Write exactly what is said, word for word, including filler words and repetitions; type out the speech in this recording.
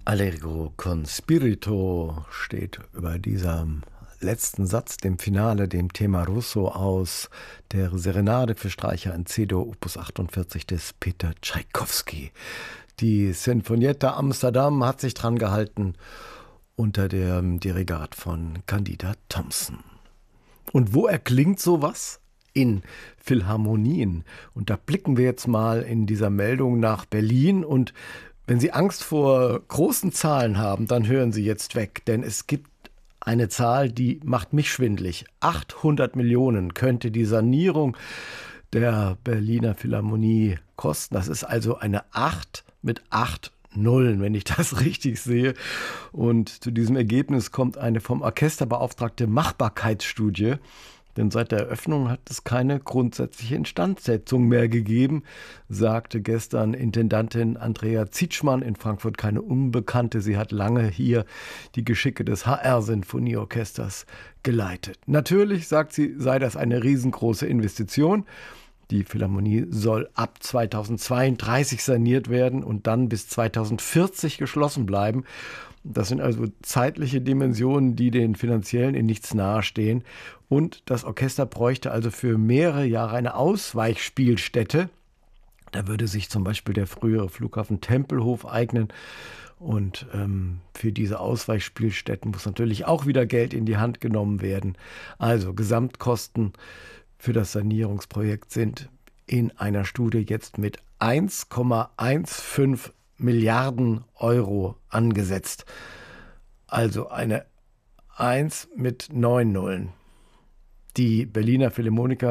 Allegro con spirito steht über diesem letzten Satz, dem Finale, dem Thema Russo aus der Serenade für Streicher in C-Dur Opus achtundvierzig des Peter Tschaikowski. Die Sinfonietta Amsterdam hat sich dran gehalten unter dem Dirigat von Candida Thompson. Und wo erklingt sowas? In Philharmonien. Und da blicken wir jetzt mal in dieser Meldung nach Berlin. Und wenn Sie Angst vor großen Zahlen haben, dann hören Sie jetzt weg, denn es gibt eine Zahl, die macht mich schwindelig. achthundert Millionen könnte die Sanierung der Berliner Philharmonie kosten. Das ist also eine acht mit acht Nullen, wenn ich das richtig sehe. Und zu diesem Ergebnis kommt eine vom Orchester beauftragte Machbarkeitsstudie. Denn seit der Eröffnung hat es keine grundsätzliche Instandsetzung mehr gegeben, sagte gestern Intendantin Andrea Zietschmann in Frankfurt, keine Unbekannte. Sie hat lange hier die Geschicke des H R-Sinfonieorchesters geleitet. Natürlich, sagt sie, sei das eine riesengroße Investition. Die Philharmonie soll ab zweitausendzweiunddreißig saniert werden und dann bis zweitausendvierzig geschlossen bleiben. Das sind also zeitliche Dimensionen, die den finanziellen in nichts nahestehen. Und das Orchester bräuchte also für mehrere Jahre eine Ausweichspielstätte. Da würde sich zum Beispiel der frühere Flughafen Tempelhof eignen. Und ähm, für diese Ausweichspielstätten muss natürlich auch wieder Geld in die Hand genommen werden. Also Gesamtkosten für das Sanierungsprojekt sind in einer Studie jetzt mit eins Komma fünfzehn Milliarden Euro angesetzt. Also eine eins mit neun Nullen. Die Berliner Philharmoniker